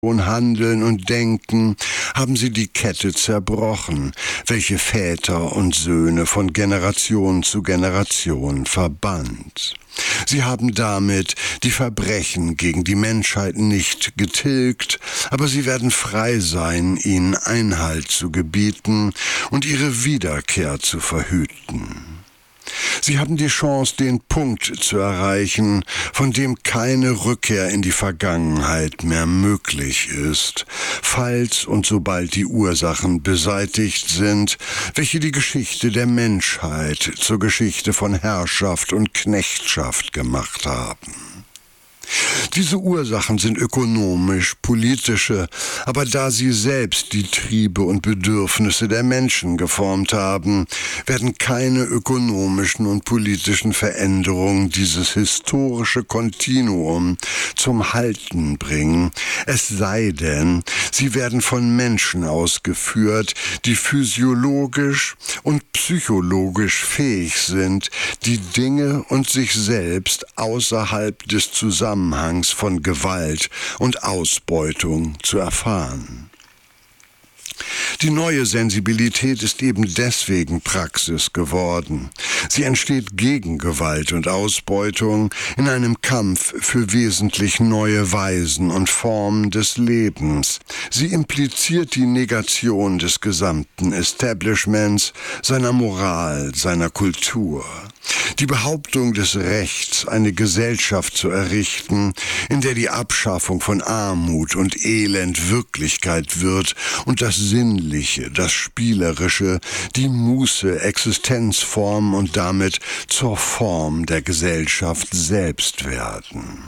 Handeln und Denken haben sie die Kette zerbrochen, welche Väter und Söhne von Generation zu Generation verband. Sie haben damit die Verbrechen gegen die Menschheit nicht getilgt, aber sie werden frei sein, ihnen Einhalt zu gebieten und ihre Wiederkehr zu verhüten. Sie haben die Chance, den Punkt zu erreichen, von dem keine Rückkehr in die Vergangenheit mehr möglich ist, falls und sobald die Ursachen beseitigt sind, welche die Geschichte der Menschheit zur Geschichte von Herrschaft und Knechtschaft gemacht haben. Diese Ursachen sind ökonomisch, politische, aber da sie selbst die Triebe und Bedürfnisse der Menschen geformt haben, werden keine ökonomischen und politischen Veränderungen dieses historische Kontinuum zum Halten bringen, es sei denn, sie werden von Menschen ausgeführt, die physiologisch und psychologisch fähig sind, die Dinge und sich selbst außerhalb des Zusammenhangs von Gewalt und Ausbeutung zu erfahren. Die neue Sensibilität ist eben deswegen Praxis geworden. Sie entsteht gegen Gewalt und Ausbeutung in einem Kampf für wesentlich neue Weisen und Formen des Lebens. Sie impliziert die Negation des gesamten Establishments, seiner Moral, seiner Kultur. Die Behauptung des Rechts, eine Gesellschaft zu errichten, in der die Abschaffung von Armut und Elend Wirklichkeit wird und das Sinnliche, das Spielerische, die Muße Existenzform und damit zur Form der Gesellschaft selbst werden.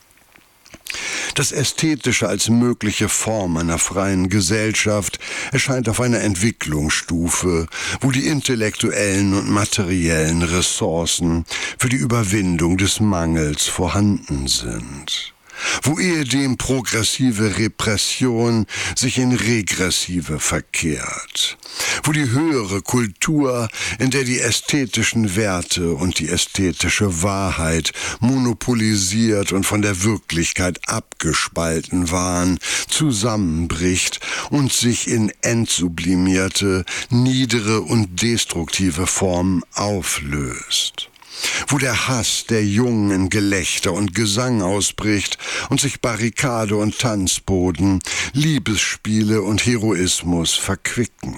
Das Ästhetische als mögliche Form einer freien Gesellschaft erscheint auf einer Entwicklungsstufe, wo die intellektuellen und materiellen Ressourcen für die Überwindung des Mangels vorhanden sind. Wo ehedem progressive Repression sich in regressive verkehrt, wo die höhere Kultur, in der die ästhetischen Werte und die ästhetische Wahrheit monopolisiert und von der Wirklichkeit abgespalten waren, zusammenbricht und sich in entsublimierte, niedere und destruktive Formen auflöst. Wo der Hass der Jungen in Gelächter und Gesang ausbricht und sich Barrikade und Tanzboden, Liebesspiele und Heroismus verquicken.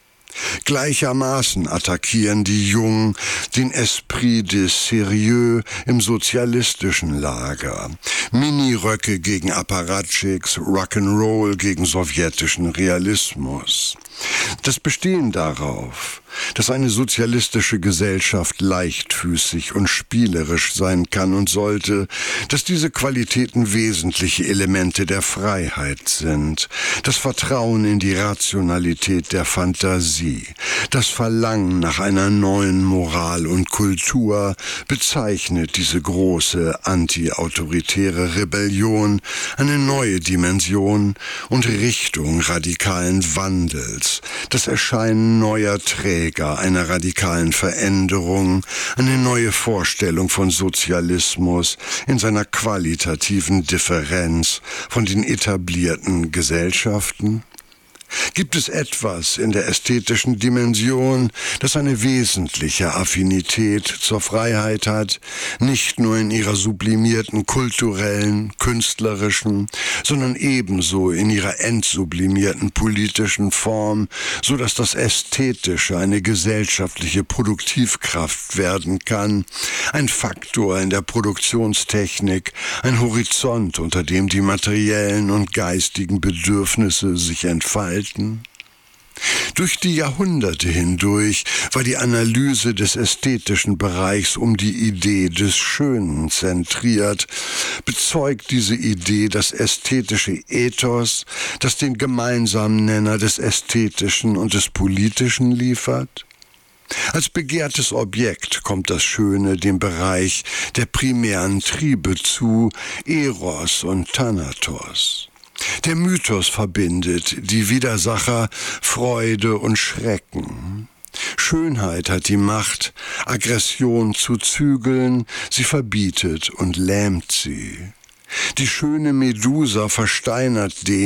Gleichermaßen attackieren die Jungen den Esprit des Sérieux im sozialistischen Lager. Miniröcke gegen Apparatchiks, Rock'n'Roll gegen sowjetischen Realismus. Das Bestehen darauf, dass eine sozialistische Gesellschaft leichtfüßig und spielerisch sein kann und sollte, dass diese Qualitäten wesentliche Elemente der Freiheit sind, das Vertrauen in die Rationalität der Fantasie, das Verlangen nach einer neuen Moral und Kultur bezeichnet diese große antiautoritäre Rebellion eine neue Dimension und Richtung radikalen Wandels, das Erscheinen neuer Träger einer radikalen Veränderung, eine neue Vorstellung von Sozialismus in seiner qualitativen Differenz von den etablierten Gesellschaften? Gibt es etwas in der ästhetischen Dimension, das eine wesentliche Affinität zur Freiheit hat, nicht nur in ihrer sublimierten kulturellen, künstlerischen, sondern ebenso in ihrer entsublimierten politischen Form, so dass das Ästhetische eine gesellschaftliche Produktivkraft werden kann, ein Faktor in der Produktionstechnik, ein Horizont, unter dem die materiellen und geistigen Bedürfnisse sich entfalten? Durch die Jahrhunderte hindurch war die Analyse des ästhetischen Bereichs um die Idee des Schönen zentriert, bezeugt diese Idee das ästhetische Ethos, das den gemeinsamen Nenner des Ästhetischen und des Politischen liefert? Als begehrtes Objekt kommt das Schöne dem Bereich der primären Triebe zu, Eros und Thanatos. Der Mythos verbindet die Widersacher Freude und Schrecken. Schönheit hat die Macht, Aggression zu zügeln, sie verbietet und lähmt sie. Die schöne Medusa versteinert den,